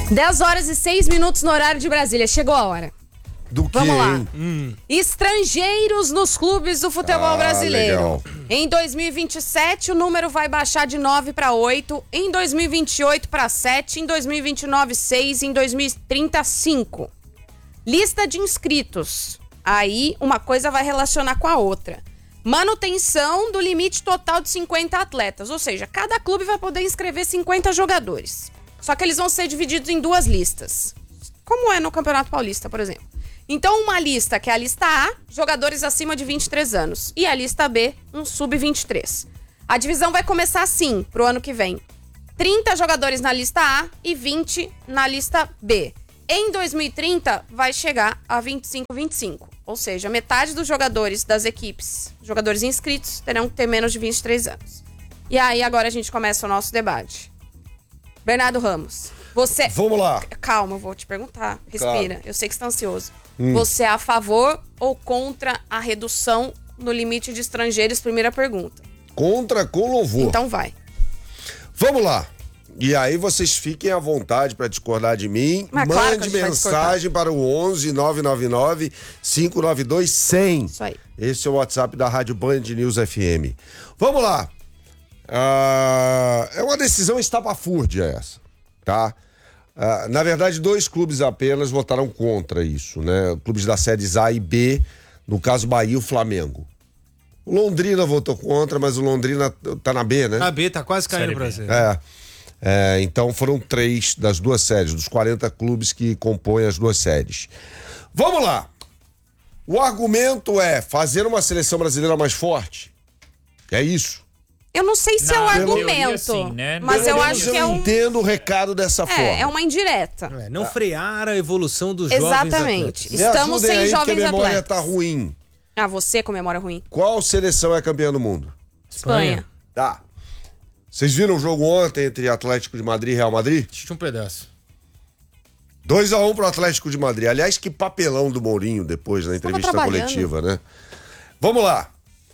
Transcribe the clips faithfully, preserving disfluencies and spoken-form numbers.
dez horas e seis minutos no horário de Brasília. Chegou a hora. Do que, Vamos lá. Hum. Estrangeiros nos clubes do futebol ah, brasileiro. Legal. Em dois mil e vinte e sete, o número vai baixar de nove para oito. Em dois mil e vinte e oito, para sete. Em dois mil e vinte e nove, seis. Em dois mil e trinta, cinco. Lista de inscritos. Aí, uma coisa vai relacionar com a outra. Manutenção do limite total de cinquenta atletas. Ou seja, cada clube vai poder inscrever cinquenta jogadores. Só que eles vão ser divididos em duas listas. Como é no Campeonato Paulista, por exemplo. Então, uma lista que é a lista A, jogadores acima de vinte e três anos. E a lista B, um sub vinte e três. A divisão vai começar assim, pro ano que vem. trinta jogadores na lista A e vinte na lista B. Em dois mil e trinta, vai chegar a vinte e cinco, vinte e cinco. Ou seja, metade dos jogadores das equipes, jogadores inscritos, terão que ter menos de vinte e três anos. E aí, agora a gente começa o nosso debate. Bernardo Ramos, você... Vamos lá. Calma, eu vou te perguntar. Respira, claro. Eu sei que você está ansioso. Hum. Você é a favor ou contra a redução no limite de estrangeiros? Primeira pergunta. Contra com louvor. Então vai. Vamos lá. E aí vocês fiquem à vontade para discordar de mim. Mas Mande claro mensagem para o onze nove nove nove, cinco nove dois, cem. Isso aí. Esse é o WhatsApp da Rádio Band News F M. Vamos lá. Ah, é uma decisão estapafúrdia essa, tá? Ah, na verdade, dois clubes apenas votaram contra isso, né? Clubes da séries A e B, no caso Bahia e o Flamengo. O Londrina votou contra, mas o Londrina tá na B, né? Na B, tá quase caindo o Brasil. É. É, então foram três das duas séries, dos quarenta clubes que compõem as duas séries. Vamos lá. O argumento é fazer uma seleção brasileira mais forte. É isso. Eu não sei se Na é o argumento, sim, né? mas Pelo eu menos acho que é eu um... entendo o recado dessa é, forma. É uma indireta. É, não frear a evolução dos Exatamente. jovens atletas. Estamos Me sem aí, jovens porque a memória atletas. tá ruim. Ah, você com memória ruim. Qual seleção é campeã do mundo? Espanha. Tá. Vocês viram o jogo ontem entre Atlético de Madrid e Real Madrid? Assisti um pedaço. dois a um pro Atlético de Madrid. Aliás, que papelão do Mourinho depois na entrevista coletiva, né? Vamos lá.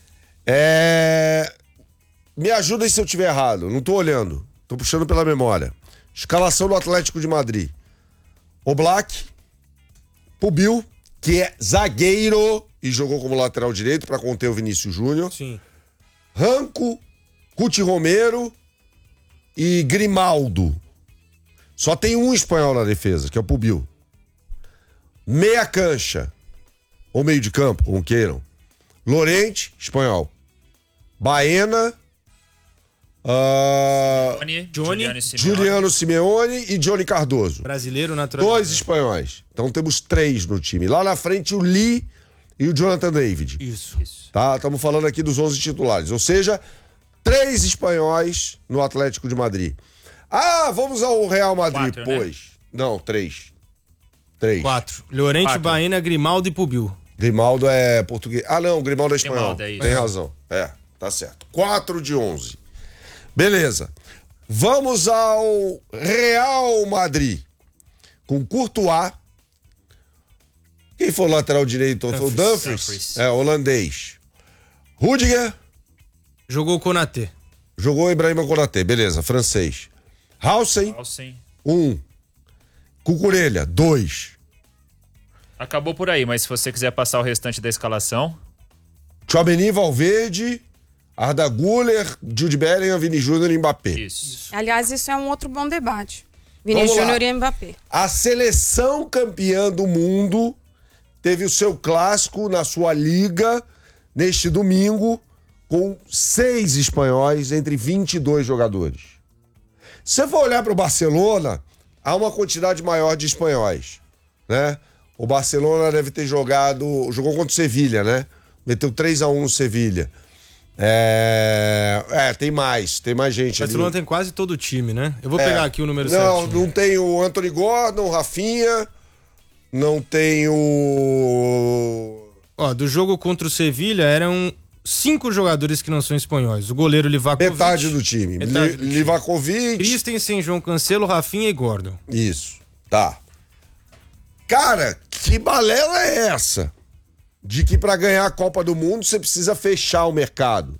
É... Me ajudem se eu estiver errado. Não tô olhando. Tô puxando pela memória. Escalação do Atlético de Madrid. Oblak, Pubil, que é zagueiro e jogou como lateral direito para conter o Vinícius Júnior. Sim. Ranco, Cuti Romero e Grimaldo. Só tem um espanhol na defesa, que é o Pubil. Meia cancha, ou meio de campo, como queiram. Lorente, espanhol. Baena, uh, Johnny, Johnny, Juliano Simeone e Johnny Cardoso. Brasileiro natural. Dois espanhóis. Então temos três no time. Lá na frente o Lee e o Jonathan David. Isso. Isso. Tá? Estamos falando aqui dos onze titulares. Ou seja, três espanhóis no Atlético de Madrid. Ah, vamos ao Real Madrid, Quatro, pois. Né? Não, três. Três. Quatro. Llorente, Quatro. Baena, Grimaldo e Pubil. Grimaldo é português. Ah, não, Grimaldo é espanhol. Grimaldo, é isso. Tem razão. É, tá certo. Quatro de onze. Beleza. Vamos ao Real Madrid. Com Courtois. Quem foi o lateral direito? Foi o Dumfries. Dumfries. É, holandês. Rudiger. Jogou o Konaté. Jogou Ibrahima Konaté. Beleza, francês. Hausen, Sim. um. Cucurella, dois. Acabou por aí, mas se você quiser passar o restante da escalação... Tchouaméni, Valverde, Arda Güler, Jude Bellingham, Vini Júnior e Mbappé. Isso. Aliás, isso é um outro bom debate. Vini Vamos lá. Júnior e Mbappé. A seleção campeã do mundo teve o seu clássico na sua liga neste domingo com seis espanhóis entre vinte e dois jogadores. Se você for olhar para o Barcelona, há uma quantidade maior de espanhóis, né? O Barcelona deve ter jogado... Jogou contra o Sevilha, né? Meteu três a um no Sevilha. É... é, tem mais. Tem mais gente O Barcelona ali. tem quase todo o time, né? Eu vou É. pegar aqui o número Não, certinho. não tem o Anthony Gordon, o Rafinha, não tem o... Ó, do jogo contra o Sevilha eram cinco jogadores que não são espanhóis. O goleiro Livakovic. Metade do time. Metade Li- do time. Livakovic. Christensen, João Cancelo, Rafinha e Gordon. Isso, tá. Cara, que balela é essa? De que pra ganhar a Copa do Mundo você precisa fechar o mercado.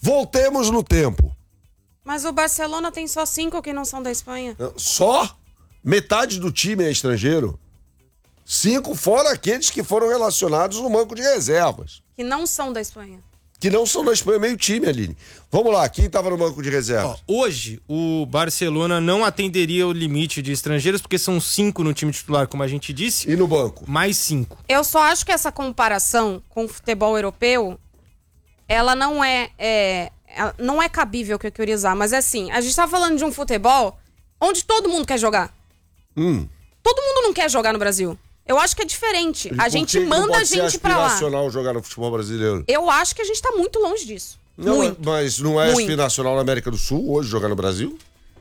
Voltemos no tempo. Mas o Barcelona tem só cinco que não são da Espanha. Só? Metade do time é estrangeiro. Cinco fora aqueles que foram relacionados no banco de reservas. Que não são da Espanha. Que não são da Espanha, meio time, Aline. Vamos lá, quem estava no banco de reservas? Ó, hoje, o Barcelona não atenderia o limite de estrangeiros, porque são cinco no time titular, como a gente disse. E no banco? Mais cinco. Eu só acho que essa comparação com o futebol europeu, ela não é, é ela não é cabível que eu queria usar, mas é assim, a gente tá falando de um futebol onde todo mundo quer jogar. Hum. Todo mundo não quer jogar no Brasil. Eu acho que é diferente. E a por gente que manda não pode a gente ser pra lá. aspiracional jogar no futebol brasileiro? Eu acho que a gente tá muito longe disso. Não, muito. mas não é Muito. aspiracional na América do Sul hoje jogar no Brasil?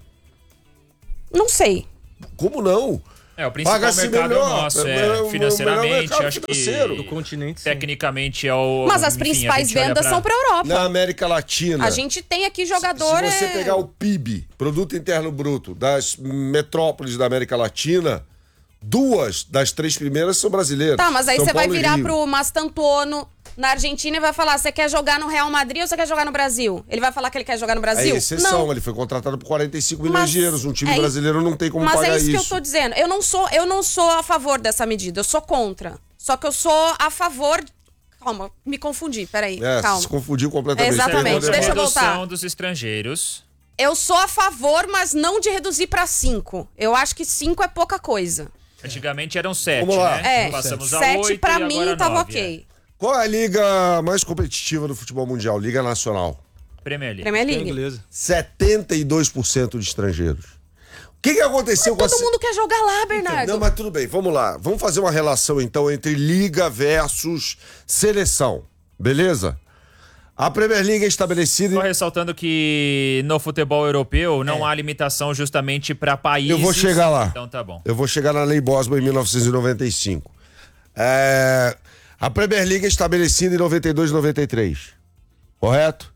Não sei. Como não? É, o principal Paga-se mercado melhor, é o nosso, é o é, melhor financeiramente, mercado acho financeiro. Do que continente, sim. tecnicamente é o... Mas as enfim, a principais gente olha vendas pra- são pra Europa. Na América Latina. A gente tem aqui jogador... Se você é- pegar o P I B, Produto Interno Bruto, das metrópoles da América Latina, duas das três primeiras são brasileiras. Tá, mas aí São você vai Paulo e virar Rio. pro Mastantuono na Argentina e vai falar, você quer jogar no Real Madrid ou você quer jogar no Brasil? Ele vai falar que ele quer jogar no É Brasil? exceção, Não. ele foi contratado por quarenta e cinco milhões Mas de euros. Um time é- brasileiro não tem como Mas pagar é isso, isso. que eu tô dizendo. Eu não sou, eu não sou a favor dessa medida, eu sou contra. Só que eu sou a favor... Calma, me confundi, peraí, É, calma. se confundiu completamente. Exatamente, Contra a deixa eu redução voltar. dos estrangeiros. Eu sou a favor, mas não de reduzir pra cinco. Eu acho que cinco é pouca coisa. Antigamente eram sete, Vamos lá. né? É, Passamos a sete oito pra e mim agora tava nove, ok. Qual é a liga mais competitiva do futebol mundial? Liga Nacional. é. Premier League. Premier É League. inglesa. setenta e dois por cento de estrangeiros. O que, que aconteceu com a... Todo mundo quer jogar lá, Bernardo. Não, mas tudo bem, vamos lá. Vamos fazer uma relação, então, entre liga versus seleção. Beleza? A Premier League é estabelecida... Só em- ressaltando que no futebol europeu não há limitação justamente para países. Eu vou chegar lá. Então tá bom. Eu vou chegar na Lei Bosman em mil novecentos e noventa e cinco. É... A Premier League é estabelecida em noventa e dois e noventa e três. Correto?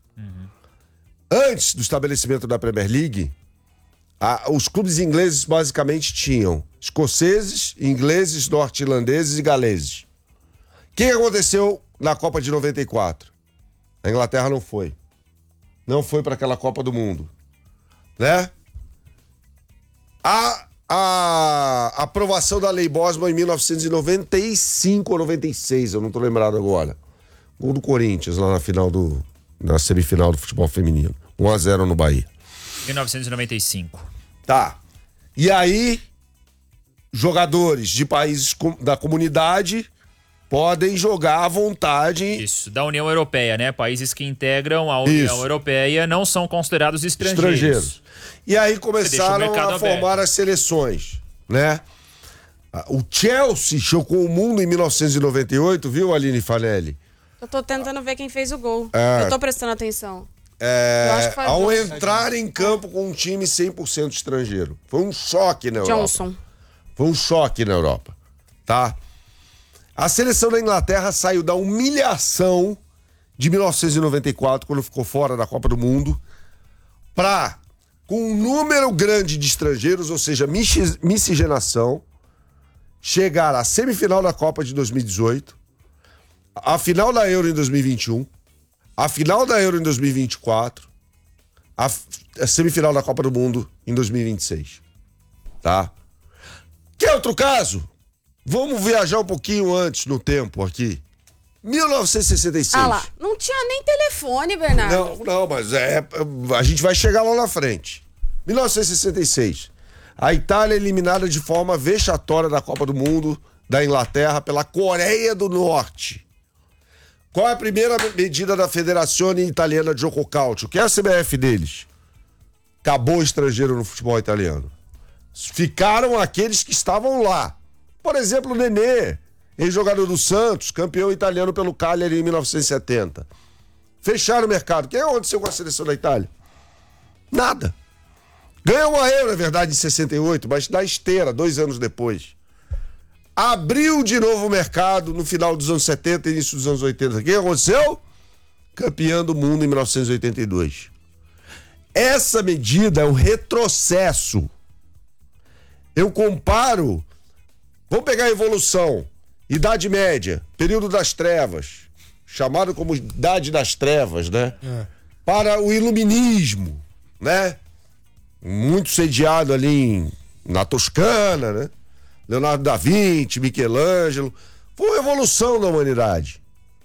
Antes do estabelecimento da Premier League, a- os clubes ingleses basicamente tinham escoceses, ingleses, norte-irlandeses e galeses. O que aconteceu na Copa de noventa e quatro? A Inglaterra não foi. Não foi para aquela Copa do Mundo. Né? A, a aprovação da Lei Bosman em mil novecentos e noventa e cinco ou noventa e seis, eu não tô lembrado agora. Gol do Corinthians lá na final do na semifinal do futebol feminino. um a zero no Bahia. mil novecentos e noventa e cinco. Tá. E aí jogadores de países com- da comunidade podem jogar à vontade. Isso, da União Europeia, né? Países que integram a União Isso. Europeia não são considerados estrangeiros. estrangeiros. E aí deixa o começaram mercado a formar aberto. as seleções, né? O Chelsea chocou o mundo em mil novecentos e noventa e oito, viu, Aline Fanelli? Eu tô tentando ver quem fez o gol. É. Eu tô prestando atenção. É, Eu acho que foi ao Johnson. entrar em campo com um time cem por cento estrangeiro. Foi um choque na Europa. Johnson. Foi um choque na Europa, tá? A seleção da Inglaterra saiu da humilhação de mil novecentos e noventa e quatro, quando ficou fora da Copa do Mundo, pra, com um número grande de estrangeiros, ou seja, misci- miscigenação, chegar à semifinal da Copa de dois mil e dezoito, a final da Euro em dois mil e vinte e um, a final da Euro em dois mil e vinte e quatro, a, f- a semifinal da Copa do Mundo em dois mil e vinte e seis. Tá? Quer outro caso? Vamos viajar um pouquinho antes no tempo aqui. mil novecentos e sessenta e seis. Ah lá, não tinha nem telefone, Bernardo. Não, não, mas é, a gente vai chegar lá na frente. mil novecentos e sessenta e seis. A Itália é eliminada de forma vexatória da Copa do Mundo da Inglaterra pela Coreia do Norte. Qual é a primeira medida da Federazione Italiana de Gioco Calcio? Que é a C B F deles? Acabou o estrangeiro no futebol italiano. Ficaram aqueles que estavam lá. Por exemplo, o Nenê, ex-jogador do Santos, campeão italiano pelo Cagliari em mil novecentos e setenta. Fecharam o mercado. O que aconteceu com a seleção da Itália? Nada. Ganhou uma Euro, é verdade, em sessenta e oito, mas na esteira, dois anos depois. Abriu de novo o mercado no final dos anos setenta e início dos anos oitenta. O que aconteceu? Campeão do mundo em mil novecentos e oitenta e dois. Essa medida é um retrocesso. Eu comparo... Vamos pegar a evolução. Idade Média, período das trevas, chamado como Idade das Trevas, né? É. Para o Iluminismo, né? Muito sediado ali em na Toscana, né? Leonardo da Vinci, Michelangelo. Foi uma evolução da humanidade.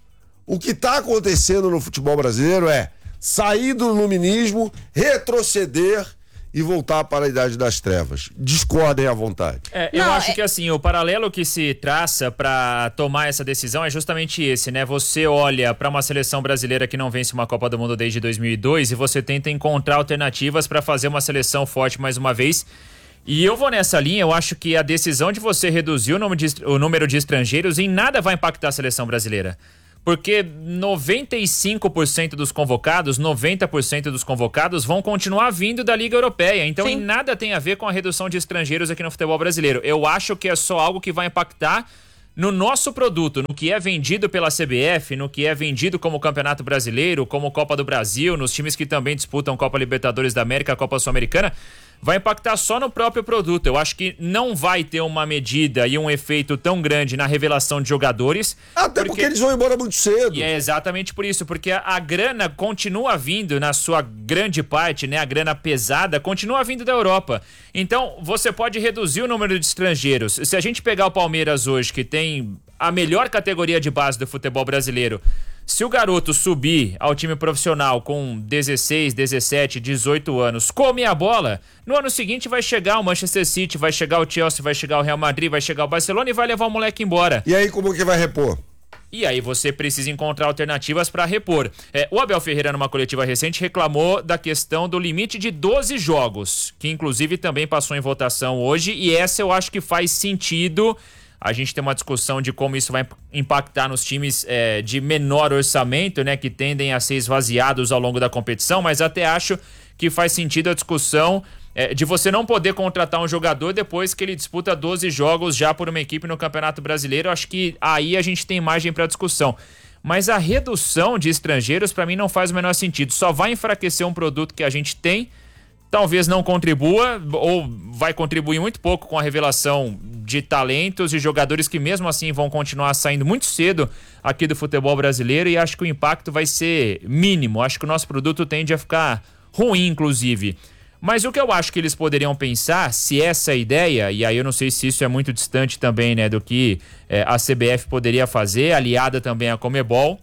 O que está acontecendo no futebol brasileiro é sair do iluminismo, retroceder e voltar para a Idade das Trevas. Discordem à vontade. É, eu Não, acho é... que assim, o paralelo que se traça para tomar essa decisão é justamente esse, né? Você olha para uma seleção brasileira que não vence uma Copa do Mundo desde dois mil e dois e você tenta encontrar alternativas para fazer uma seleção forte mais uma vez. E eu vou nessa linha, eu acho que a decisão de você reduzir o número de, o número de estrangeiros em nada vai impactar a seleção brasileira. Porque noventa e cinco por cento dos convocados, noventa por cento dos convocados vão continuar vindo da Liga Europeia. Então, Sim. em nada tem a ver com a redução de estrangeiros aqui no futebol brasileiro. Eu acho que é só algo que vai impactar no nosso produto, no que é vendido pela C B F, no que é vendido como Campeonato Brasileiro, como Copa do Brasil, nos times que também disputam Copa Libertadores da América, Copa Sul-Americana. Vai impactar só no próprio produto. Eu acho que não vai ter uma medida e um efeito tão grande na revelação de jogadores. Até porque, porque eles vão embora muito cedo. E é exatamente por isso, porque a, a grana continua vindo, na sua grande parte, né? A grana pesada continua vindo da Europa. Então, você pode reduzir o número de estrangeiros. Se a gente pegar o Palmeiras hoje, que tem a melhor categoria de base do futebol brasileiro, se o garoto subir ao time profissional com dezesseis, dezessete, dezoito anos, come a bola, no ano seguinte vai chegar o Manchester City, vai chegar o Chelsea, vai chegar o Real Madrid, vai chegar o Barcelona e vai levar o moleque embora. E aí como que vai repor? E aí você precisa encontrar alternativas para repor. É, o Abel Ferreira, numa coletiva recente, reclamou da questão do limite de doze jogos, que inclusive também passou em votação hoje, e essa eu acho que faz sentido. A gente tem uma discussão de como isso vai impactar nos times é, de menor orçamento, né, que tendem a ser esvaziados ao longo da competição, mas até acho que faz sentido a discussão é, de você não poder contratar um jogador depois que ele disputa doze jogos já por uma equipe no Campeonato Brasileiro. Acho que aí a gente tem margem para discussão. Mas a redução de estrangeiros, para mim, não faz o menor sentido. Só vai enfraquecer um produto que a gente tem. Talvez não contribua, ou vai contribuir muito pouco com a revelação de talentos e jogadores que mesmo assim vão continuar saindo muito cedo aqui do futebol brasileiro, e acho que o impacto vai ser mínimo. Acho que o nosso produto tende a ficar ruim, inclusive. Mas o que eu acho que eles poderiam pensar, se essa é a ideia, e aí eu não sei se isso é muito distante também, né, do que é, a C B F poderia fazer, aliada também à Conmebol,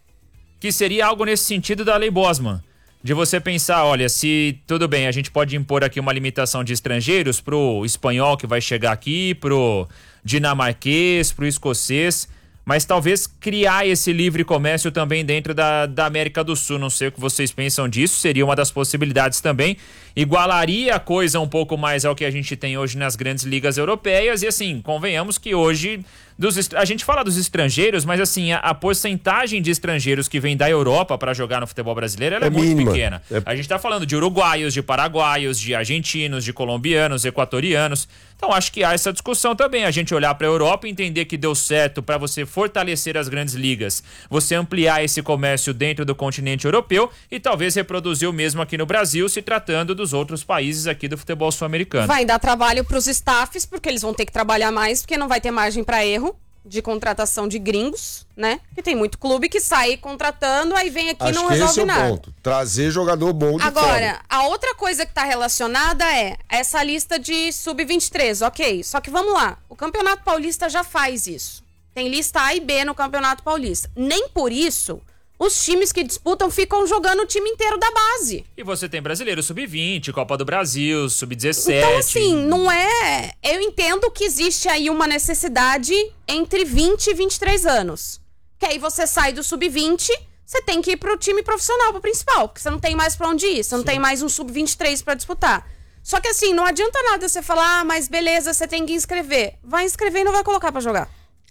que seria algo nesse sentido da Lei Bosman. De você pensar, olha, se tudo bem, a gente pode impor aqui uma limitação de estrangeiros pro espanhol que vai chegar aqui, pro dinamarquês, pro escocês, mas talvez criar esse livre comércio também dentro da, da América do Sul. Não sei o que vocês pensam disso, seria uma das possibilidades também. Igualaria a coisa um pouco mais ao que a gente tem hoje nas grandes ligas europeias, e assim, convenhamos que hoje dos, a gente fala dos estrangeiros, mas assim, a, a porcentagem de estrangeiros que vem da Europa para jogar no futebol brasileiro, ela é, é muito mínima. pequena. É... A gente tá falando de uruguaios, de paraguaios, de argentinos, de colombianos, equatorianos. Então acho que há essa discussão também, a gente olhar para a Europa e entender que deu certo para você fortalecer as grandes ligas, você ampliar esse comércio dentro do continente europeu e talvez reproduzir o mesmo aqui no Brasil, se tratando dos outros países aqui do futebol sul-americano. Vai dar trabalho para os staffs, porque eles vão ter que trabalhar mais, porque não vai ter margem para erro de contratação de gringos, né? Porque tem muito clube que sai contratando, aí vem aqui e não resolve esse é o nada. Ponto. Trazer jogador bom de Agora, fora. a outra coisa que tá relacionada é essa lista de sub vinte e três, ok. Só que vamos lá, o Campeonato Paulista já faz isso. Tem lista A e B no Campeonato Paulista. Nem por isso os times que disputam ficam jogando o time inteiro da base. E você tem brasileiro sub vinte, Copa do Brasil, sub dezessete. Então, assim, não é... Eu entendo que existe aí uma necessidade entre vinte e vinte e três anos. Que aí você sai do sub vinte, você tem que ir pro time profissional, pro principal. Porque você não tem mais pra onde ir. Você não Sim. tem mais um sub vinte e três pra disputar. Só que assim, não adianta nada você falar, ah, mas beleza, você tem que inscrever. Vai inscrever e não vai colocar pra jogar.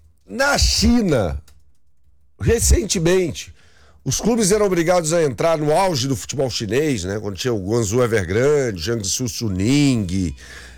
Na China, recentemente, os clubes eram obrigados a entrar no auge do futebol chinês, né? Quando tinha o Guangzhou Evergrande, o Jiangsu Suning,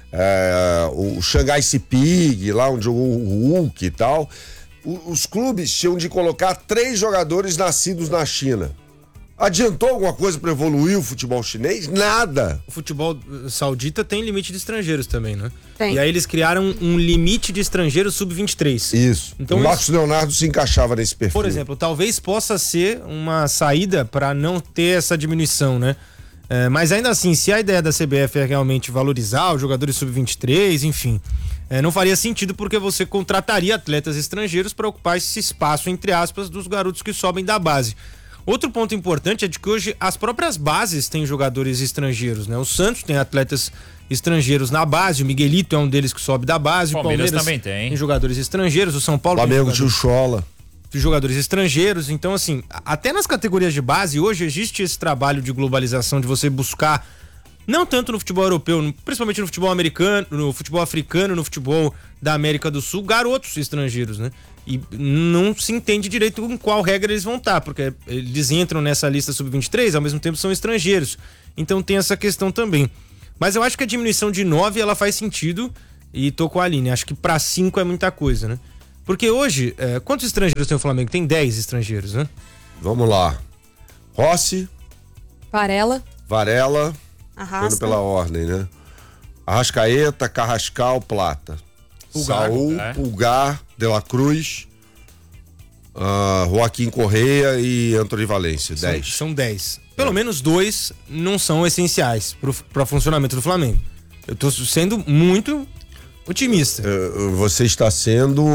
é, o Shanghai Sipig, lá onde jogou o Hulk e tal. O, os clubes tinham de colocar três jogadores nascidos na China. Adiantou alguma coisa para evoluir o futebol chinês? Nada. O futebol saudita tem limite de estrangeiros também, né? Tem. E aí eles criaram um limite de estrangeiros sub vinte e três. Isso. Então, o Marcos isso... Leonardo se encaixava nesse perfil. Por exemplo, talvez possa ser uma saída para não ter essa diminuição, né? É, mas ainda assim, se a ideia da C B F é realmente valorizar os jogadores sub vinte e três, enfim, é, não faria sentido porque você contrataria atletas estrangeiros para ocupar esse espaço, entre aspas, dos garotos que sobem da base. Outro ponto importante é de que hoje as próprias bases têm jogadores estrangeiros, né? O Santos tem atletas estrangeiros na base, o Miguelito é um deles que sobe da base, Palmeiras, o Palmeiras também tem. tem jogadores estrangeiros, o São Paulo Flamengo tem tinha o Chola. de jogadores estrangeiros. Então, assim, até nas categorias de base, hoje existe esse trabalho de globalização, de você buscar, não tanto no futebol europeu, principalmente no futebol americano, no futebol africano, no futebol da América do Sul, garotos estrangeiros, né? E não se entende direito com qual regra eles vão estar, porque eles entram nessa lista sub vinte e três, ao mesmo tempo são estrangeiros. Então tem essa questão também. Mas eu acho que a diminuição de nove, ela faz sentido, e tô com a Aline, acho que pra cinco é muita coisa, né? Porque hoje, é, quantos estrangeiros tem o Flamengo? Tem dez estrangeiros, né? Vamos lá. Rossi, Varela, Varela, Arrasca. indo pela ordem, né? Arrascaeta, Carrascal, Plata. Pulgar, Saúl, é. Pulgar, De La Cruz, uh, Joaquim Correia e Antony Valência. São- dez. São dez. Pelo menos dois não são essenciais para o funcionamento do Flamengo. Eu tô sendo muito otimista. Uh, você está sendo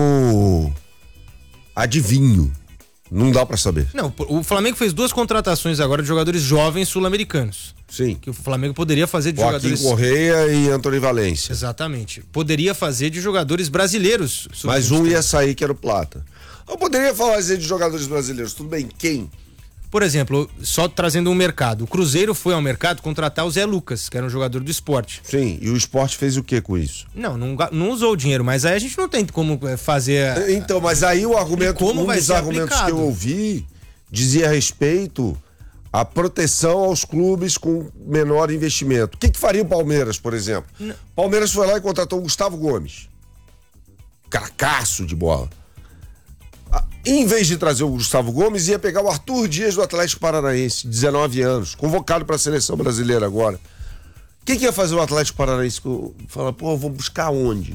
adivinho. Não dá pra saber. Não, o Flamengo fez duas contratações agora de jogadores jovens sul-americanos. Sim. Que o Flamengo poderia fazer de Joaquim jogadores... Correia e Antony Valência. Exatamente. Poderia fazer de jogadores brasileiros. Mas um ia sair que era o Plata. Eu poderia fazer de jogadores brasileiros. Tudo bem, quem? Por exemplo, só trazendo um mercado. O Cruzeiro foi ao mercado contratar o Zé Lucas, que era um jogador do esporte. Sim, e o esporte fez o que com isso? Não, não, ga- não usou o dinheiro, mas aí a gente não tem como é, fazer... Então, mas aí o argumento, E como um vai dos ser argumentos aplicado? que eu ouvi dizia a respeito à proteção aos clubes com menor investimento. O que, que faria o Palmeiras, por exemplo? Não. Palmeiras foi lá e contratou o Gustavo Gomes. Cracaço de bola. Ah, Em vez de trazer o Gustavo Gomes, ia pegar o Arthur Dias do Atlético Paranaense, dezenove anos, convocado para a seleção brasileira agora. O que, que ia fazer o Atlético Paranaense? Fala, pô, eu vou buscar onde?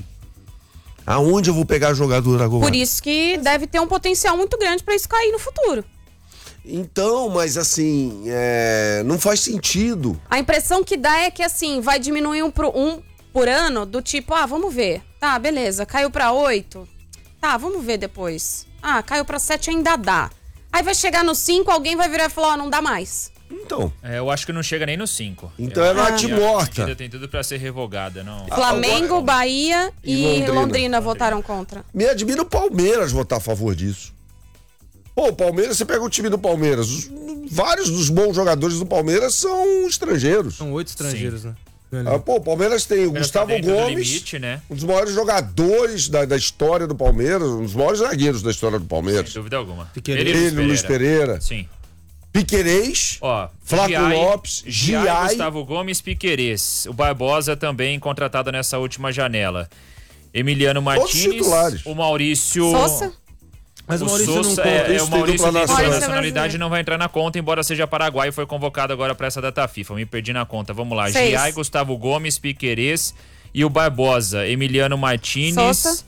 Aonde eu vou pegar jogador agora? Por isso que deve ter um potencial muito grande pra isso cair no futuro. Então, mas assim, é, não faz sentido. A impressão que dá é que, assim, vai diminuir um, pro, um por ano, do tipo, ah, vamos ver. Tá, beleza, caiu pra oito. Tá, vamos ver depois. Ah, caiu pra sete, ainda dá. Aí vai chegar no cinco, alguém vai virar e falar, ó, não dá mais. Então, É, eu acho que não chega nem no cinco. então Eu é acho nate que a morta. medida tem tudo pra ser revogada, não. Flamengo, agora- Bahia E e, Londrina. Londrina, votaram contra. Me admira o Palmeiras votar a favor disso. Pô, o Palmeiras, você pega o time do Palmeiras, os- vários dos bons jogadores do Palmeiras são estrangeiros. São oito estrangeiros, né? Ah, pô, o Palmeiras tem o Palmeiras Gustavo tá dentro do Gomes, limite, né? um dos maiores jogadores da, da história do Palmeiras, um dos maiores zagueiros da história do Palmeiras. Sem dúvida alguma. Piquerez. Ele e Ele, Luiz Pereira. Sim. Piquerez, Ó, Flávio Giai, Lopes, Giai, Giai. Gustavo Gomes, Piquerez. O Barbosa também contratado nessa última janela. Emiliano Martins, titulares. o Maurício... Sousa? Mas o o Maurício não Sousa, conta. é, é, isso o tem Maurício dupla tem dupla nacional. nacionalidade Maurício é não vai entrar na conta, embora seja paraguaio e foi convocado agora para essa data FIFA. Me perdi na conta. Vamos lá. Seis. Giai, Gustavo Gomes, Piquerez e o Barbosa. Emiliano Martins, Sousa.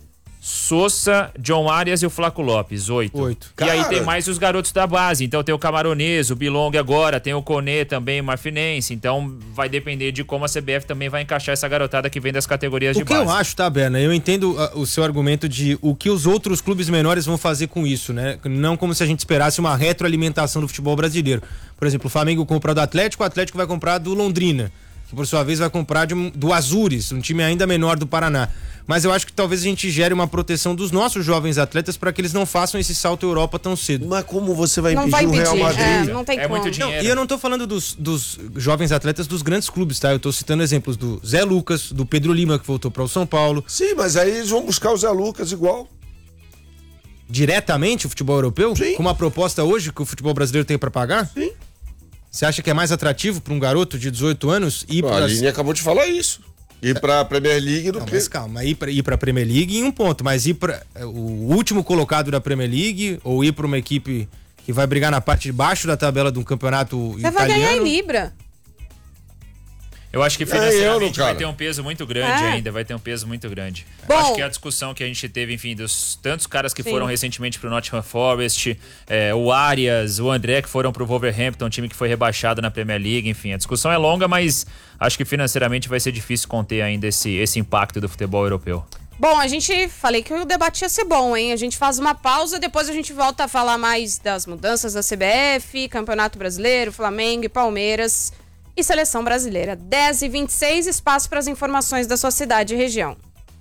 Sousa, John Arias e o Flaco Lopes. Oito. Oito. E aí Cara. tem mais os garotos da base. Então tem o Camaronês, o Bilong agora, tem o Conê também, o Marfinense. Então vai depender de como a C B F também vai encaixar essa garotada que vem das categorias de O que base. eu acho, tá, Berna? Eu entendo uh, o seu argumento de o que os outros clubes menores vão fazer com isso, né? Não como se a gente esperasse uma retroalimentação do futebol brasileiro. Por exemplo, o Flamengo compra do Atlético, o Atlético vai comprar do Londrina, que por sua vez vai comprar de um- do Azures, um time ainda menor do Paraná. Mas eu acho que talvez a gente gere uma proteção dos nossos jovens atletas para que eles não façam esse salto à Europa tão cedo. Mas como você vai Não impedir vai o Real impedir, Madrid? é, não tem É como. muito dinheiro. E eu não tô falando dos, dos jovens atletas dos grandes clubes, tá? Eu tô citando exemplos do Zé Lucas, do Pedro Lima, que voltou para o São Paulo. Sim, mas aí eles vão buscar o Zé Lucas igual. Diretamente o futebol europeu? Sim. Com uma proposta hoje que o futebol brasileiro tem para pagar? Sim. Você acha que é mais atrativo para um garoto de dezoito anos ir A para Aline acabou de falar isso. Ir pra Premier League do Não, que... mas calma, ir para ir para Premier League em um ponto, mas ir para o último colocado da Premier League ou ir para uma equipe que vai brigar na parte de baixo da tabela de um campeonato Você vai ganhar em italiano? Libra. Eu acho que financeiramente é euro, vai ter um peso muito grande é. ainda, vai ter um peso muito grande. Bom, acho que a discussão que a gente teve, enfim, dos tantos caras que sim. foram recentemente pro Nottingham Forest, é, o Arias, o André que foram pro Wolverhampton, time que foi rebaixado na Premier League, enfim, a discussão é longa, mas acho que financeiramente vai ser difícil conter ainda esse, esse impacto do futebol europeu. Bom, a gente, falei que o debate ia ser bom, hein? A gente faz uma pausa, depois a gente volta a falar mais das mudanças da C B F, Campeonato Brasileiro, Flamengo e Palmeiras e Seleção Brasileira. dez e vinte e seis, espaço para as informações da sua cidade e região.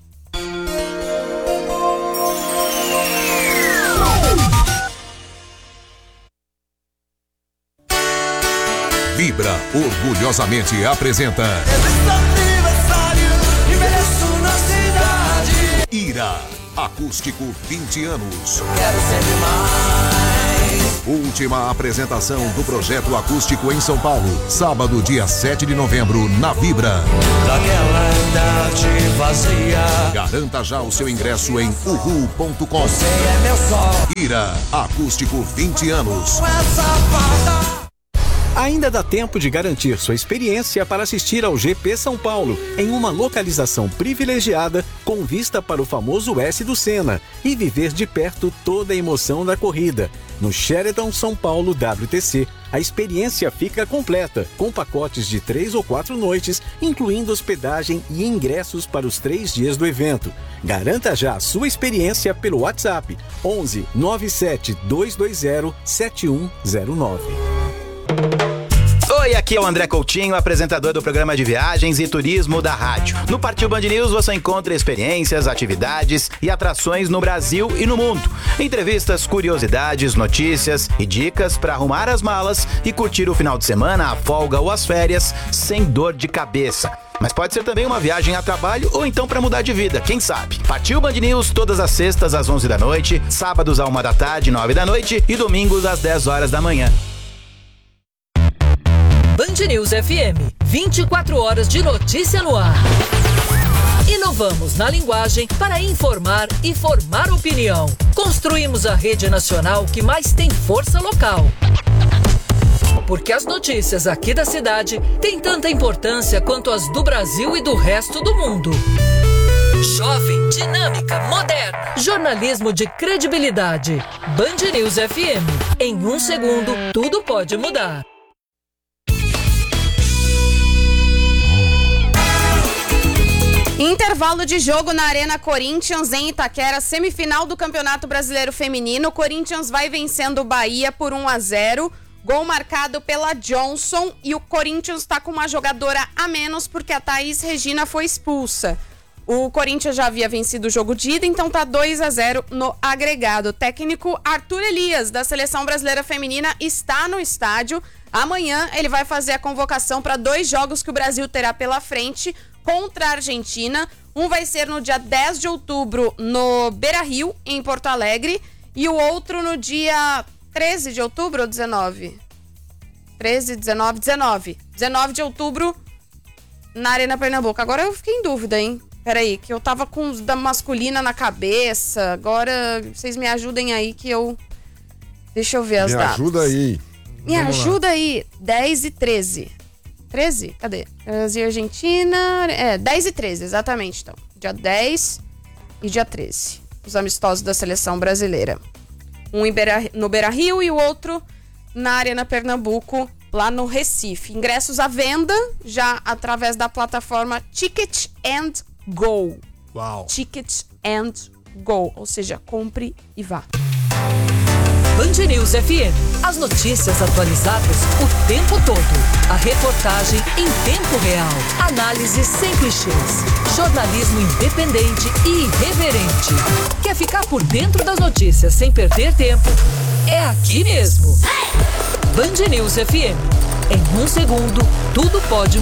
Vibra orgulhosamente apresenta Ira, acústico vinte anos. Quero sempre mais. Última apresentação do projeto acústico em São Paulo, sábado, dia sete de novembro, na Vibra. Daquela idade vazia. Garanta já o seu ingresso em uhu ponto com. Você é meu sol. Ira, acústico vinte anos. Essa farda. Ainda dá tempo de garantir sua experiência para assistir ao G P São Paulo, em uma localização privilegiada com vista para o famoso S do Senna e viver de perto toda a emoção da corrida. No Sheraton São Paulo W T C, a experiência fica completa, com pacotes de três ou quatro noites, incluindo hospedagem e ingressos para os três dias do evento. Garanta já a sua experiência pelo WhatsApp onze nove sete dois dois zero sete um zero nove. Oi, aqui é o André Coutinho, apresentador do programa de viagens e turismo da rádio. No Partiu Band News você encontra experiências, atividades e atrações no Brasil e no mundo. Entrevistas, curiosidades, notícias e dicas para arrumar as malas e curtir o final de semana, a folga ou as férias sem dor de cabeça. Mas pode ser também uma viagem a trabalho ou então para mudar de vida, quem sabe? Partiu Band News todas as sextas às onze da noite, sábados à uma da tarde, nove da noite e domingos às dez horas da manhã. Band News F M, vinte e quatro horas de notícia no ar. Inovamos na linguagem para informar e formar opinião. Construímos a rede nacional que mais tem força local. Porque as notícias aqui da cidade têm tanta importância quanto as do Brasil e do resto do mundo. Jovem, dinâmica, moderna. Jornalismo de credibilidade. Band News F M. Em um segundo, tudo pode mudar. Intervalo de jogo na Arena Corinthians em Itaquera, semifinal do Campeonato Brasileiro Feminino. O Corinthians vai vencendo o Bahia por um a zero. Gol marcado pela Johnson e o Corinthians está com uma jogadora a menos porque a Thaís Regina foi expulsa. O Corinthians já havia vencido o jogo de ida, então tá dois a zero no agregado. O técnico Arthur Elias, da Seleção Brasileira Feminina, está no estádio. Amanhã ele vai fazer a convocação para dois jogos que o Brasil terá pela frente contra a Argentina. Um vai ser no dia dez de outubro no Beira-Rio, em Porto Alegre, e o outro no dia treze de outubro ou dezenove? treze, dezenove, dezenove. dezenove de outubro na Arena Pernambuco. Agora eu fiquei em dúvida, hein? Peraí, que eu tava com os da masculina na cabeça. Agora vocês me ajudem aí que eu... Deixa eu ver as Me datas. ajuda aí. Me Vamos ajuda aí. dez e treze. treze? Cadê? Brasil e Argentina. É, dez e treze, exatamente, então. Dia dez e dia treze. Os amistosos da seleção brasileira. Um em Beira, no Beira-Rio e o outro na Arena Pernambuco, lá no Recife. Ingressos à venda já através da plataforma Ticket and Go. Uau. Ticket and Go. Ou seja, compre e vá. Band News F M. As notícias atualizadas o tempo todo. A reportagem em tempo real. Análise sem clichês. Jornalismo independente e irreverente. Quer ficar por dentro das notícias sem perder tempo? É aqui mesmo. Band News F M. Em um segundo, tudo pode mudar.